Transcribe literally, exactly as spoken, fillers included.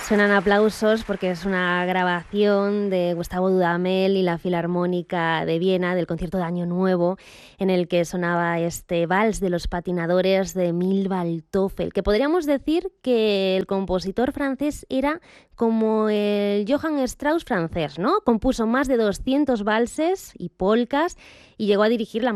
Suenan aplausos porque es una grabación de Gustavo Dudamel y la Filarmónica de Viena del concierto de Año Nuevo, en el que sonaba este vals de los patinadores de Emil Waldteufel, que podríamos decir que el compositor francés era como el Johann Strauss francés, ¿no? Compuso más de doscientos valses y polcas y llegó a dirigir la